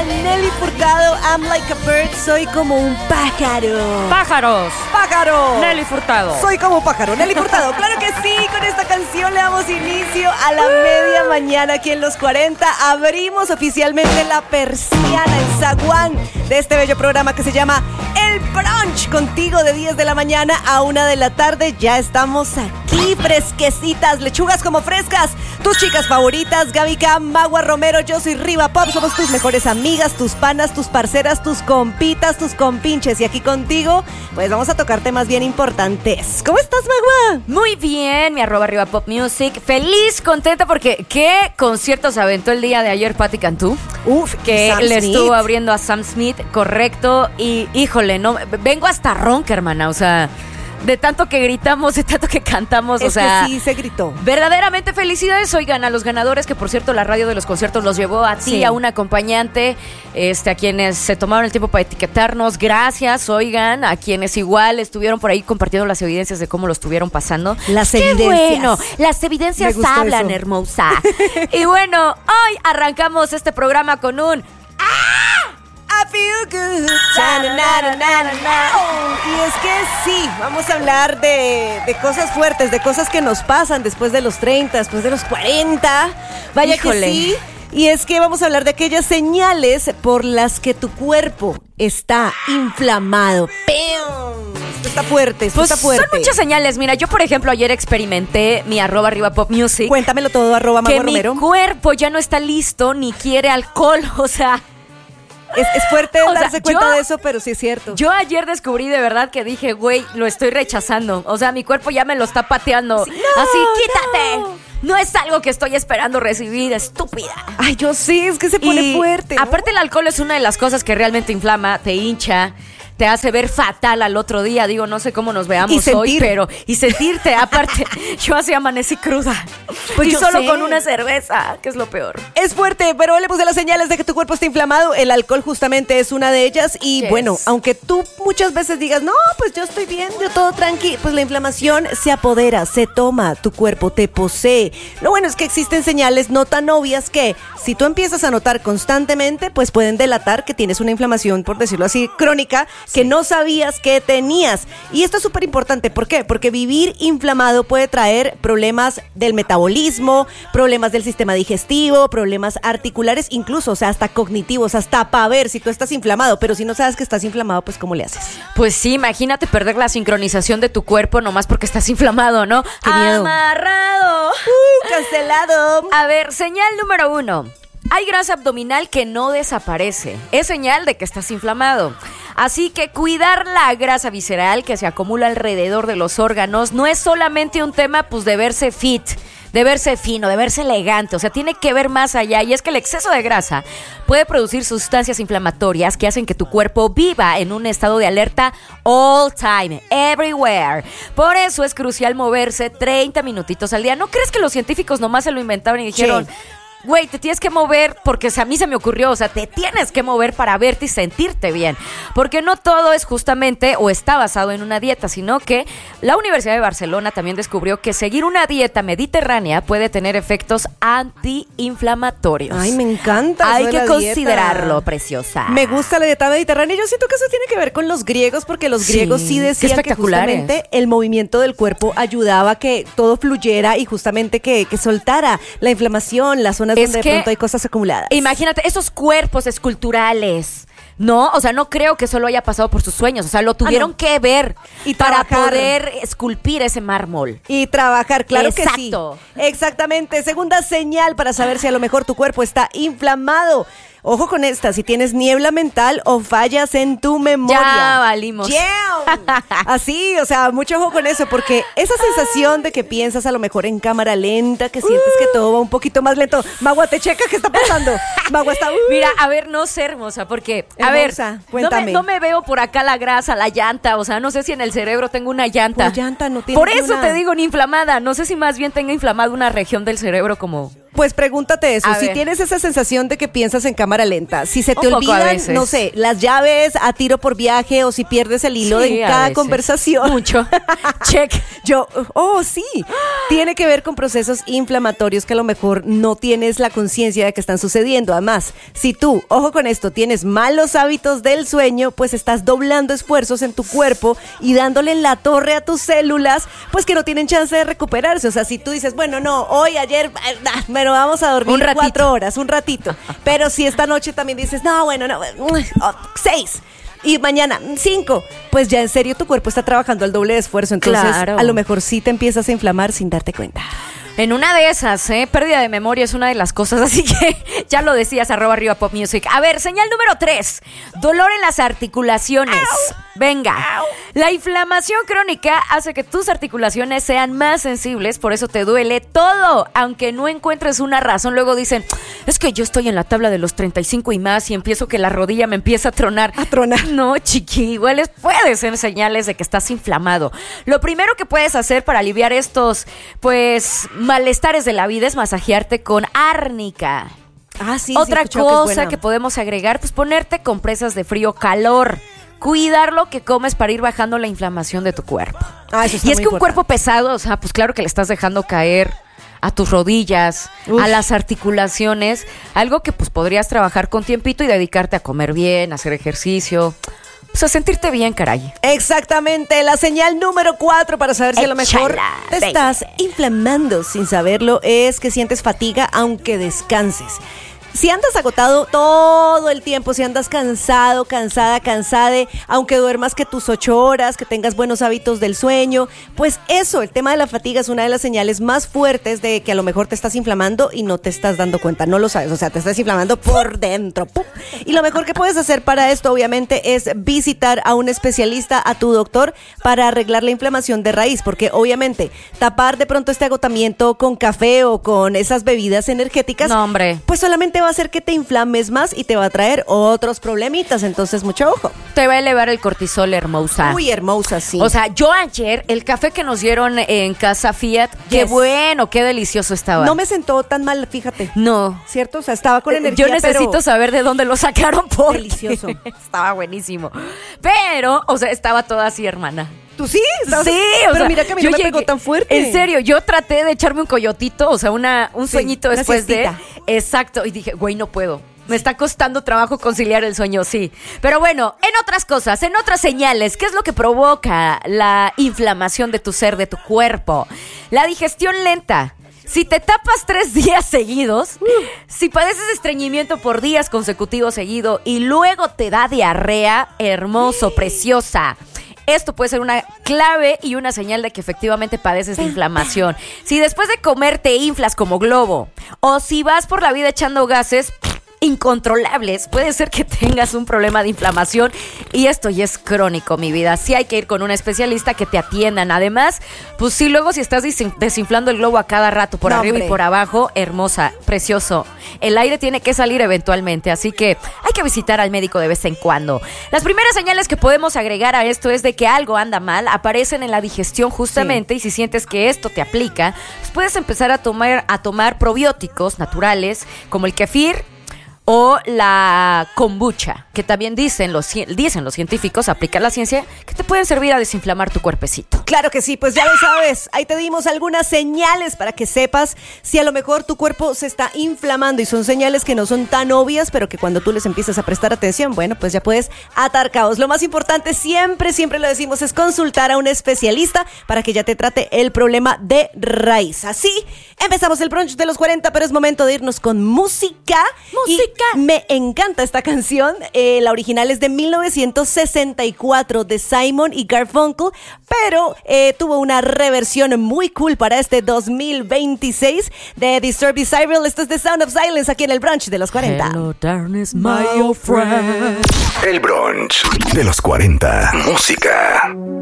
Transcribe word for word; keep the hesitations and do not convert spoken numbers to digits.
a Nelly Furtado. I'm like a bird, soy como un pájaro. Pájaros. Pájaro. Nelly Furtado. Soy como pájaro. Nelly Furtado. Claro que sí, con esta canción le damos inicio a la media mañana aquí en Los cuarenta. Abrimos oficialmente la persiana, el zaguán de este bello programa que se llama El Brunch. Contigo de diez de la mañana a una de la tarde. Ya estamos aquí, fresquecitas, lechugas como frescas. Tus chicas favoritas, Gaby Cam, Magua Romero, yo soy Riva Pop. Somos tus mejores amigas, tus panas, tus parceras, tus compitas, tus compinches. Y aquí contigo, pues vamos a tocar temas bien importantes. ¿Cómo estás, Magua? Muy bien, mi arroba Riva Pop Music. Feliz, contenta porque qué concierto se aventó el día de ayer Patti Cantú. Uf, que Sam le Smith. estuvo abriendo a Sam Smith, correcto. Y híjole, no, vengo hasta ronca, hermana, o sea, de tanto que gritamos, de tanto que cantamos, Es o sea, que sí se gritó. verdaderamente felicidades, oigan, a los ganadores, que por cierto la radio de los conciertos los llevó a ti, Sí. a un acompañante, este, a quienes se tomaron el tiempo para etiquetarnos, gracias, oigan, a quienes igual estuvieron por ahí compartiendo las evidencias de cómo lo estuvieron pasando. Las ¡Qué evidencias. bueno! Las evidencias Me gustó hablan, eso. hermosa. Y bueno, hoy arrancamos este programa con un... I feel good. Na, na, na, na, na, na. Y es que sí, vamos a hablar de, de cosas fuertes, de cosas que nos pasan después de los treinta, después de los cuarenta. Vaya Híjole. que sí. Y es que vamos a hablar de aquellas señales por las que tu cuerpo está inflamado. ¡Pum! Esto está fuerte, esto Pues está fuerte. son muchas señales. Mira, yo por ejemplo ayer experimenté mi arroba arriba pop music. Cuéntamelo todo, arroba que Magua mi Romero. cuerpo ya no está listo ni quiere alcohol, o sea... Es, es fuerte O sea, darse cuenta yo- de eso, pero sí es cierto. Yo ayer descubrí de verdad que dije, güey, lo estoy rechazando. O sea, mi cuerpo ya me lo está pateando. Sí, no, Así, quítate. no. No es algo que estoy esperando recibir, estúpida. Ay, yo sí, es que se pone Y fuerte, ¿no? aparte el alcohol es una de las cosas que realmente inflama, te hincha, te hace ver fatal al otro día. Digo, no sé cómo nos veamos Y sentir. hoy, pero... Y sentirte, aparte, yo así amanecí cruda. Pues y yo solo sé. con una cerveza, que es lo peor. Es fuerte, pero hablemos de las señales de que tu cuerpo está inflamado. El alcohol justamente es una de ellas. Y Yes. bueno, aunque tú muchas veces digas, no, pues yo estoy bien, yo todo tranqui, pues la inflamación se apodera, se toma, tu cuerpo te posee. Lo bueno es que existen señales no tan obvias que si tú empiezas a notar constantemente, pues pueden delatar que tienes una inflamación, por decirlo así, crónica, que no sabías que tenías. Y esto es súper importante. ¿Por qué? Porque vivir inflamado puede traer problemas del metabolismo, problemas del sistema digestivo, problemas articulares, incluso, o sea, hasta cognitivos, hasta para ver si tú estás inflamado. Pero si no sabes que estás inflamado, pues ¿cómo le haces? Pues sí, imagínate perder la sincronización de tu cuerpo nomás porque estás inflamado, ¿no? Qué miedo. Amarrado. ¡Uh, cancelado! A ver, señal número uno. Hay grasa abdominal que no desaparece. Es señal de que estás inflamado. Así que cuidar la grasa visceral que se acumula alrededor de los órganos no es solamente un tema, pues, de verse fit, de verse fino, de verse elegante. O sea, tiene que ver más allá. Y es que el exceso de grasa puede producir sustancias inflamatorias que hacen que tu cuerpo viva en un estado de alerta all time, everywhere. Por eso es crucial moverse treinta minutitos al día. ¿No crees que los científicos nomás se lo inventaron y dijeron... Sí. Güey, te tienes que mover porque a mí se me ocurrió, o sea, te tienes que mover para verte y sentirte bien, porque no todo es justamente o está basado en una dieta, sino que la Universidad de Barcelona también descubrió que seguir una dieta mediterránea puede tener efectos antiinflamatorios. Ay, me encanta eso Hay de que la considerarlo, dieta. preciosa. Me gusta la dieta mediterránea. Yo siento que eso tiene que ver con los griegos, porque los Sí, griegos sí qué decían que espectaculares. justamente el movimiento del cuerpo ayudaba a que todo fluyera y justamente que, que soltara la inflamación, las zonas Es donde de que- pronto hay cosas acumuladas. Imagínate, esos cuerpos esculturales, ¿no? O sea, no creo que solo haya pasado por sus sueños, o sea, lo tuvieron no. que ver Y para trabajar. poder esculpir ese mármol. Y trabajar, claro Exacto. que sí. Exactamente. Segunda señal para saber si a lo mejor tu cuerpo está inflamado. Ojo con esta, si tienes niebla mental o fallas en tu memoria. Ya valimos. Yeah. Así, o sea, mucho ojo con eso, porque esa sensación de que piensas a lo mejor en cámara lenta, que sientes que todo va un poquito más lento. Magua, te checa, ¿qué está pasando? Magua está... uh. Mira, a ver, no sé, hermosa, porque, a Hermosa, ver, no cuéntame. me, no me veo por acá la grasa, la llanta, o sea, no sé si en el cerebro tengo una llanta. ¿Cuál llanta? No tienes Por ni eso una. te digo, ni inflamada, no sé si más bien tenga inflamada una región del cerebro como... Pues pregúntate eso, A si ver. tienes esa sensación de que piensas en cámara lenta, si se te Un poco a olvidan, veces. no sé, las llaves a tiro por viaje o si pierdes el hilo Sí, de a cada veces. conversación. Mucho. Check. Yo, oh, sí, tiene que ver con procesos inflamatorios que a lo mejor no tienes la conciencia de que están sucediendo. Además, si tú, ojo con esto, tienes malos hábitos del sueño, pues estás doblando esfuerzos en tu cuerpo y dándole en la torre a tus células, pues que no tienen chance de recuperarse. O sea, si tú dices, bueno, no, hoy, ayer, ah, bueno, vamos a dormir Un ratito. cuatro horas, un ratito. Pero si esta noche también dices, no, bueno, no, oh, seis. Y mañana, cinco. Pues ya en serio tu cuerpo está trabajando al doble de esfuerzo. Entonces, Claro. a lo mejor sí te empiezas a inflamar sin darte cuenta. En una de esas, ¿eh? Pérdida de memoria es una de las cosas, así que ya lo decías, arroba arriba pop music. A ver, señal número tres, dolor en las articulaciones. Venga, la inflamación crónica hace que tus articulaciones sean más sensibles, por eso te duele todo, aunque no encuentres una razón. Luego dicen, es que yo estoy en la tabla de los treinta y cinco y más y empiezo que la rodilla me empieza a tronar. A tronar. No, chiqui, igual es- puede ser señales de que estás inflamado. Lo primero que puedes hacer para aliviar estos, pues, malestares de la vida es masajearte con árnica. Ah, sí. Otra sí, he escuchado que es cosa buena. que podemos agregar, pues ponerte compresas de frío-calor. Cuidar lo que comes para ir bajando la inflamación de tu cuerpo. Ah, eso está Y es muy que un importante. cuerpo pesado, o sea, pues claro que le estás dejando caer a tus rodillas, Uf. a las articulaciones, algo que pues podrías trabajar con tiempito y dedicarte a comer bien, a hacer ejercicio, pues a sentirte bien, caray. Exactamente, la señal número cuatro para saber si a lo mejor Échala, te venga. estás inflamando sin saberlo es que sientes fatiga aunque descanses. Si andas agotado todo el tiempo, si andas cansado, cansada, cansade, aunque duermas que tus ocho horas, que tengas buenos hábitos del sueño, pues eso, el tema de la fatiga es una de las señales más fuertes de que a lo mejor te estás inflamando y no te estás dando cuenta, no lo sabes, o sea, te estás inflamando por dentro. ¡Pum! Y lo mejor que puedes hacer para esto, obviamente, es visitar a un especialista, a tu doctor, para arreglar la inflamación de raíz, porque obviamente tapar de pronto este agotamiento con café o con esas bebidas energéticas, No, hombre. pues solamente va a hacer que te inflames más y te va a traer otros problemitas, entonces mucho ojo. Te va a elevar el cortisol, hermosa. Muy hermosa, sí. O sea, yo ayer, el café que nos dieron en casa Fiat, qué Yes. bueno, qué delicioso estaba. no me sentó tan mal, fíjate. No. ¿Cierto? O sea, estaba con energía, Yo necesito pero saber de dónde lo sacaron porque Delicioso. estaba buenísimo. Pero, o sea, estaba toda así, hermana. ¿Tú sí? ¿Estabas- Sí, o pero sea, mira que a mí yo no me llegué- pegó tan fuerte. En serio, yo traté de echarme un coyotito, o sea, una, un Sí, sueñito una después de. siestita. Exacto. Y dije, güey, no puedo. Me está costando trabajo conciliar el sueño, sí. Pero bueno, en otras cosas, en otras señales, ¿qué es lo que provoca la inflamación de tu ser, de tu cuerpo? La digestión lenta. Si te tapas tres días seguidos, si padeces estreñimiento por días consecutivos seguido y luego te da diarrea, hermoso, preciosa. Esto puede ser una clave y una señal de que efectivamente padeces de inflamación. Si después de comer te inflas como globo o si vas por la vida echando gases incontrolables, puede ser que tengas un problema de inflamación y esto ya es crónico, mi vida. Sí hay que ir con un especialista que te atiendan. Además, pues sí, luego si estás desin- desinflando el globo a cada rato, por No, arriba hombre. y por abajo, hermosa, precioso. El aire tiene que salir eventualmente, así que hay que visitar al médico de vez en cuando. Las primeras señales que podemos agregar a esto es de que algo anda mal, aparecen en la digestión justamente, y si sientes que esto te aplica, pues puedes empezar a tomar, a tomar probióticos naturales, como el kefir, o la kombucha, que también dicen los, ci- dicen los científicos, aplica la ciencia, que te pueden servir a desinflamar tu cuerpecito. Claro que sí, pues ya lo sabes. Ahí te dimos algunas señales para que sepas si a lo mejor tu cuerpo se está inflamando y son señales que no son tan obvias, pero que cuando tú les empiezas a prestar atención, bueno, pues ya puedes atar cabos. Lo más importante, siempre, siempre lo decimos, es consultar a un especialista para que ya te trate el problema de raíz. Así empezamos el brunch de los cuarenta, pero es momento de irnos con música. Música. Y me encanta esta canción. Eh, la original es de mil novecientos sesenta y cuatro de Simon y Garfunkel, pero eh, tuvo una reversión muy cool para este dos mil veintiséis de Disturbed Cyril. Esto es The Sound of Silence aquí en el brunch de los cuarenta. Hello, darkness, my old friend. El brunch de los cuarenta. Música.